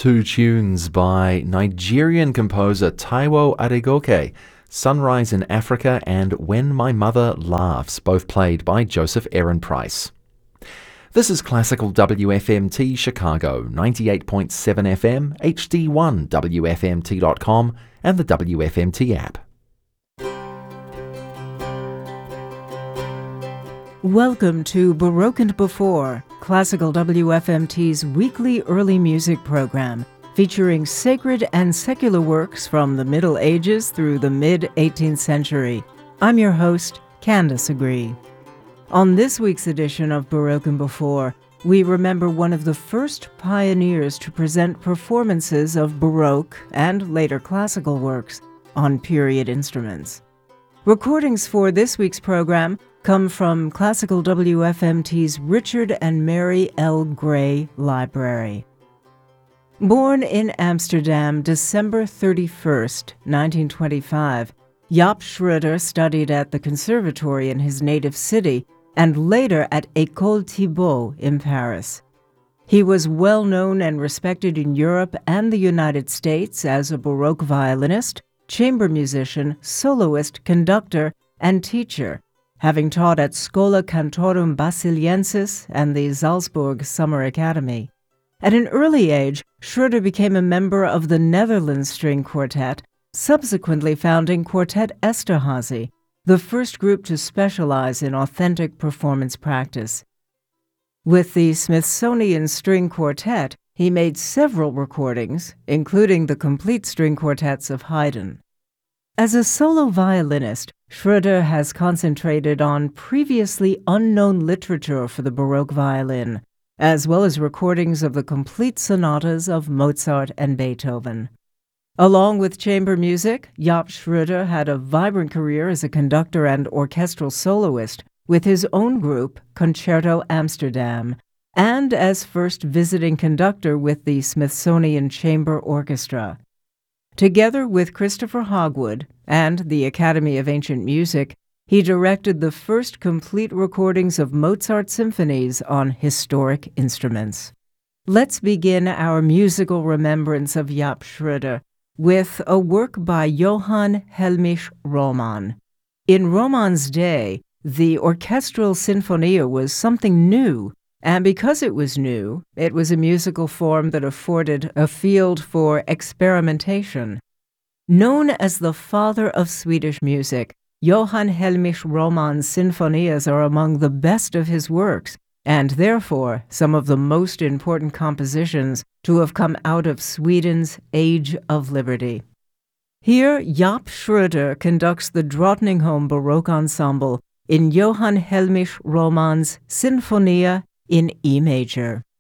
two tunes by Nigerian composer Taiwo Adegoke, Sunrise in Africa and When My Mother Laughs, both played by Joseph Aaron Price. This is Classical WFMT Chicago, 98.7 FM, HD1 WFMT.com, and the WFMT app. Welcome to Baroque and Before, Classical WFMT's weekly early music program, featuring sacred and secular works from the Middle Ages through the mid-18th century. I'm your host, Candace Agree. On this week's edition of Baroque and Before, we remember one of the first pioneers to present performances of Baroque and later classical works on period instruments. Recordings for this week's program come from Classical WFMT's Richard and Mary L. Gray Library. Born in Amsterdam, December 31st, 1925, Jaap Schröder studied at the conservatory in his native city and later at École Thibault in Paris. He was well known and respected in Europe and the United States as a Baroque violinist, chamber musician, soloist, conductor, and teacher, having taught at Schola Cantorum Basiliensis and the Salzburg Summer Academy. At an early age, Schröder became a member of the Netherlands String Quartet, subsequently founding Quartet Esterhazy, the first group to specialize in authentic performance practice. With the Smithsonian String Quartet, he made several recordings, including the complete string quartets of Haydn. As a solo violinist, Schröder has concentrated on previously unknown literature for the Baroque violin, as well as recordings of the complete sonatas of Mozart and Beethoven. Along with chamber music, Jaap Schröder had a vibrant career as a conductor and orchestral soloist with his own group, Concerto Amsterdam, and as first visiting conductor with the Smithsonian Chamber Orchestra. Together with Christopher Hogwood and the Academy of Ancient Music, he directed the first complete recordings of Mozart symphonies on historic instruments. Let's begin our musical remembrance of Jaap Schröder with a work by Johann Hellmich Roman. In Roman's day, the orchestral sinfonia was something new, and because it was new, it was a musical form that afforded a field for experimentation. Known as the father of Swedish music, Johann Hellmich Roman's sinfonias are among the best of his works, and therefore some of the most important compositions to have come out of Sweden's Age of Liberty. Here, Jaap Schröder conducts the Drottningholm Baroque Ensemble in Johann Hellmich Roman's Sinfonia in E major.